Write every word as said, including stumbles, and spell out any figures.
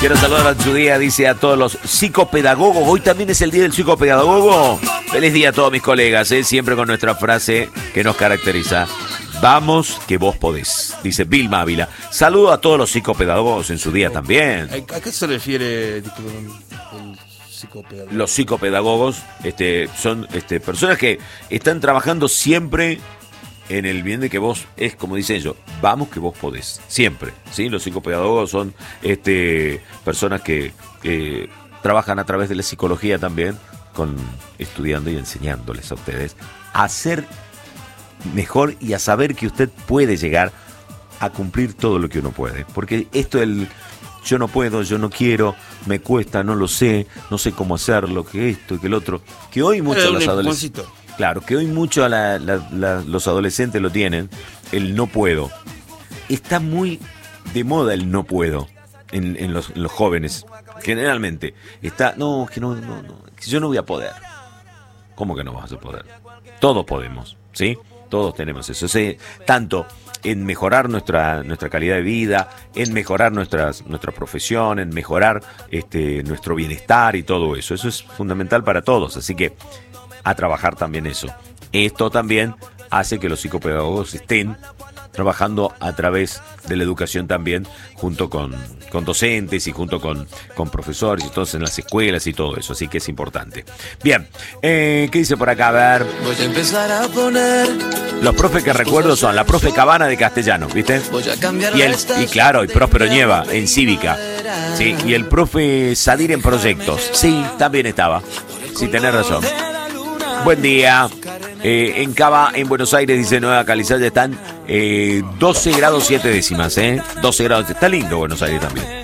Quiero saludar a su día, dice a todos los psicopedagogos. Hoy también es el día del psicopedagogo. Feliz día a todos mis colegas, ¿eh? Siempre con nuestra frase que nos caracteriza. Vamos que vos podés, dice Vilma Ávila. Saludo a todos los psicopedagogos en su día también. ¿A qué se refiere el psicopedagogo? Los psicopedagogos este, son este, personas que están trabajando siempre en el bien de que vos, es como dicen ellos, vamos que vos podés, siempre, ¿sí? Los psicopedagogos son este, personas que eh, trabajan a través de la psicología también, con estudiando y enseñándoles a ustedes a ser mejor y a saber que usted puede llegar a cumplir todo lo que uno puede. Porque esto del yo no puedo, yo no quiero, me cuesta, no lo sé, no sé cómo hacerlo, que esto y que el otro, que hoy muchos los adolescentes... Claro, que hoy mucho la, la, la, los adolescentes lo tienen, el no puedo. Está muy de moda el no puedo en, en, los, en los jóvenes, generalmente. Está, no, que no, no, no, que yo no voy a poder. ¿Cómo que no vas a poder? Todos podemos, ¿sí? Todos tenemos eso. O sea, tanto en mejorar nuestra, nuestra calidad de vida, en mejorar nuestras, nuestra profesión, en mejorar este, nuestro bienestar y todo eso. Eso es fundamental para todos, así que a trabajar también eso. Esto también hace que los psicopedagogos estén trabajando a través de la educación también, junto con, con docentes y junto con, con profesores y todos en las escuelas y todo eso, así que es importante. Bien, eh, ¿qué dice por acá? A ver. Voy a empezar a poner. Los profes que recuerdo son la profe Cabana de castellano, ¿viste? Voy a cambiar y, el, y claro, y Próspero Nieva en cívica. Sí, y el profe Sadir en proyectos. Sí, también estaba. Sí, tenés razón. Buen día. Eh, en Cava, en Buenos Aires, dice Nueva Calizaya, están eh, doce grados siete décimas, ¿eh? doce grados. Está lindo Buenos Aires también.